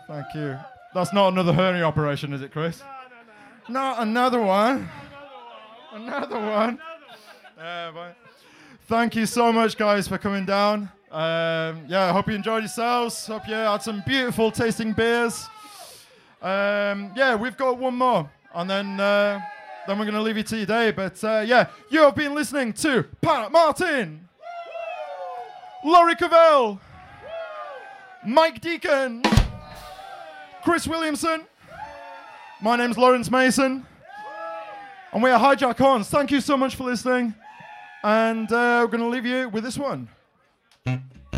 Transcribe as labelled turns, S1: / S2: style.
S1: Thank you. That's not another hernia operation, is it, Chris? No. Not another one. Another one. Bye. Thank you so much, guys, for coming down. I hope you enjoyed yourselves. Hope you had some beautiful tasting beers. We've got one more, and then we're going to leave you to your day. But you have been listening to Pat Martin, Laurie Cavell, Mike Deacon, Chris Williamson. My name's Lawrence Mason, and we are Hijack Horns. Thank you so much for listening, and we're going to leave you with this one.